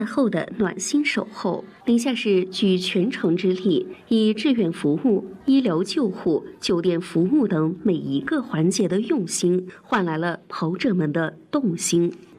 后的暖心守候，宁夏市举全城之力，以志愿服务、医疗救护、酒店服务等每一个环节的用心，换来了跑者们的动心。